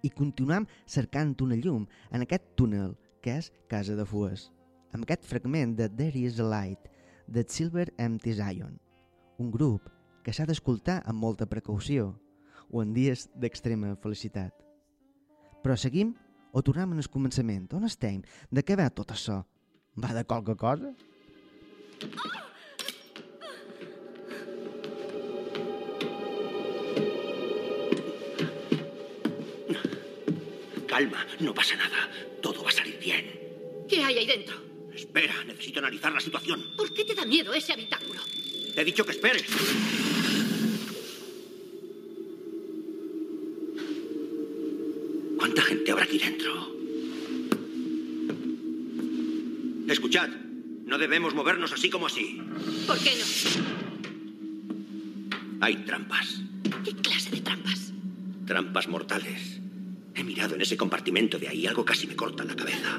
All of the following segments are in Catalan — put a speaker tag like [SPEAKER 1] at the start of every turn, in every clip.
[SPEAKER 1] i continuam cercant una llum en aquest túnel que és Casa de Fues, amb aquest fragment de There is a Light, de Silver Empty Zion, un grup que s'ha d'escoltar amb molta precaució o en dies d'extrema felicitat. Però seguim o tornem al començament? On estem? De què va tot això? Va de qualque cosa?
[SPEAKER 2] Calma, no pasa nada. Todo va a salir bien.
[SPEAKER 3] ¿Qué hay ahí dentro?
[SPEAKER 2] Espera, necesito analizar la situación.
[SPEAKER 3] ¿Por qué te da miedo ese habitáculo?
[SPEAKER 2] Te he dicho que esperes. ¿Cuánta gente habrá aquí dentro? Escuchad, no debemos movernos así como así.
[SPEAKER 3] ¿Por qué no?
[SPEAKER 2] Hay trampas.
[SPEAKER 3] ¿Qué clase de trampas?
[SPEAKER 2] Trampas mortales. He mirado en ese compartimento de ahí, algo casi me corta la cabeza.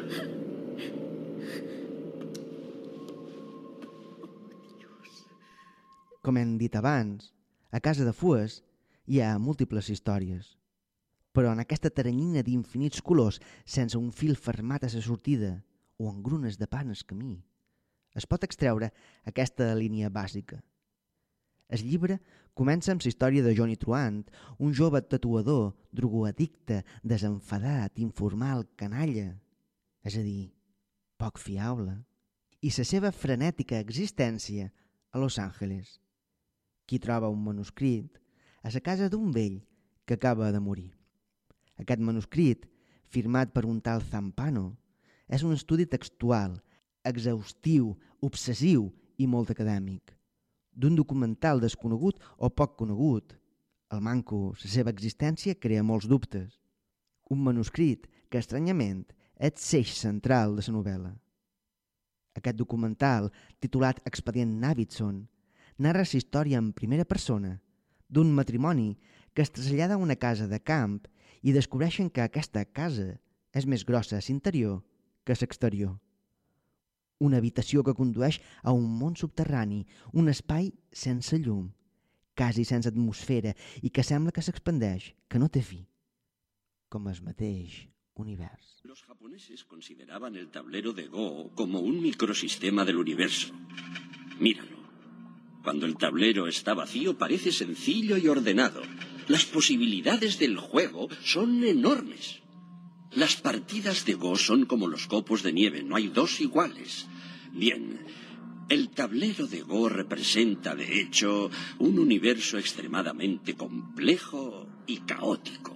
[SPEAKER 1] Com hem dit abans, a Casa de Fues hi ha múltiples històries. Però en aquesta teranyina d'infinits colors, sense un fil fermat a la sortida o engrunes de pan al camí, es pot extreure aquesta línia bàsica. El llibre comença amb la història de Johnny Truant, un jove tatuador, drogoaddicte, desenfadat, informal, canalla, és a dir, poc fiable, i la seva frenètica existència a Los Angeles. Qui troba un manuscrit a la casa d'un vell que acaba de morir. Aquest manuscrit, firmat per un tal Zampano, és un estudi textual, exhaustiu, obsessiu i molt acadèmic, d'un documental desconegut o poc conegut. El manco, la seva existència, crea molts dubtes. Un manuscrit que, estranyament, és l'eix central de la novel·la. Aquest documental, titulat Expedient Navidson, narra la història en primera persona d'un matrimoni que es trasllada a una casa de camp i descobreixen que aquesta casa és més grossa a l'interior que a l'exterior. Una habitació que condueix a un món subterrani, un espai sense llum, quasi sense atmosfera i que sembla que s'expandeix, que no té fi, com el mateix univers.
[SPEAKER 4] Los japoneses consideraban el tablero de Go como un microsistema del universo. Míralo. Cuando el tablero está vacío parece sencillo y ordenado. Las posibilidades del juego son enormes. Las partidas de Go son como los copos de nieve, no hay dos iguales. Bien, el tablero de Go representa, de hecho, un universo extremadamente complejo y caótico.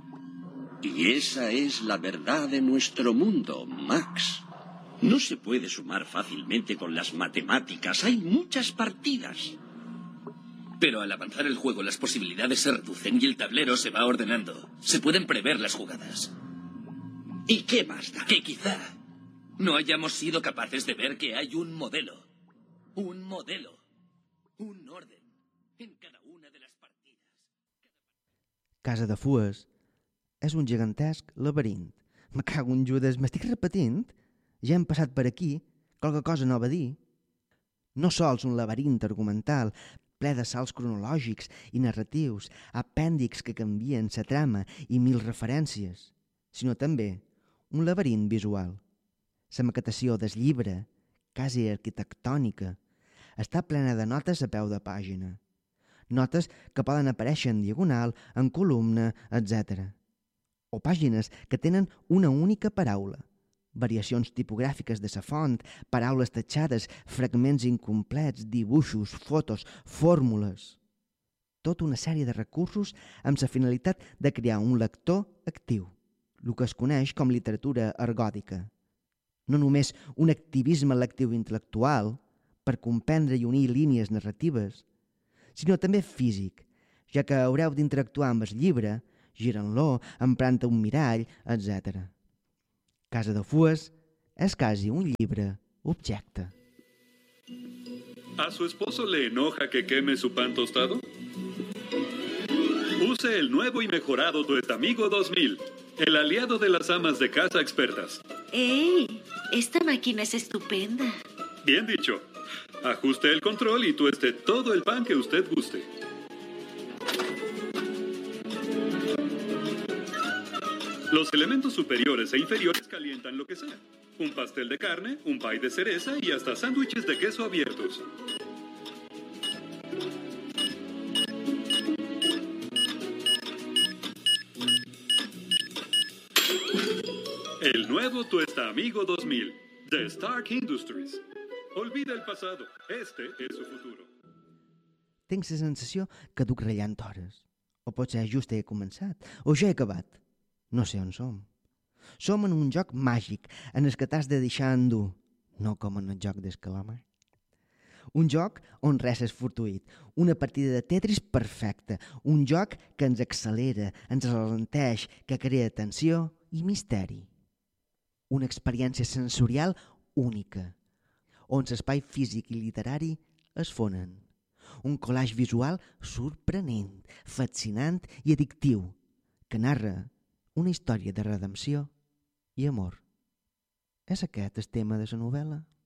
[SPEAKER 4] Y esa es la verdad de nuestro mundo, Max. No se puede sumar fácilmente con las matemáticas, hay muchas partidas.
[SPEAKER 5] Pero al avanzar el juego las posibilidades se reducen y el tablero se va ordenando. Se pueden prever las jugadas.
[SPEAKER 4] ¿Y qué más da?
[SPEAKER 5] Que quizá no hayamos sido capaces de ver que hay un modelo, un orden en cada una de las partidas.
[SPEAKER 1] Casa de Fues és un gegantesc laberint. Me cago en Judes, m'estic repetint? Ja hem passat per aquí, qualque cosa nova a dir. No sols un laberint argumental, ple de salts cronològics i narratius, apèndixs que canvien la trama i mil referències, sinó també un laberint visual. La maquetació del llibre, quasi arquitectònica, està plena de notes a peu de pàgina. Notes que poden aparèixer en diagonal, en columna, etc. O pàgines que tenen una única paraula, variacions tipogràfiques de la font, paraules tatxades, fragments incomplets, dibuixos, fotos, fórmules. Tota una sèrie de recursos amb la finalitat de crear un lector actiu, el que es coneix com literatura ergòdica. No només un activisme lectiu intel·lectual per comprendre i unir línies narratives, sinó també físic, ja que haureu d'interactuar amb el llibre, girant-lo, emprant un mirall, etc. Casa de Fues es quasi un llibre objecte.
[SPEAKER 6] ¿A su esposo le enoja que queme su pan tostado? Use el nuevo y mejorado Tuestamigo 2000, el aliado de las amas de casa expertas.
[SPEAKER 7] ¡Ey! Esta máquina es estupenda.
[SPEAKER 6] Bien dicho. Ajuste el control y tueste todo el pan que usted guste. Los elementos superiores e inferiores calientan lo que sea. Un pastel de carne, un pie de cereza y hasta sándwiches de queso abiertos. El nuevo Tuesta Amigo 2000 de Stark Industries. Olvida el pasado. Este es su futuro.
[SPEAKER 1] Tinc la sensació que duc rellant hores. O potser just he començat, o ja he acabat. No sé on som. Som en un joc màgic en el que t'has de deixar endur, no com en el joc d'escalamar. Un joc on res és fortuït, una partida de Tetris perfecta, un joc que ens accelera, ens ralenteix, que crea tensió i misteri. Una experiència sensorial única, on l'espai físic i literari es fonen. Un collage visual sorprenent, fascinant i addictiu, que narra una història de redempció i amor. És aquest el tema de la novel·la?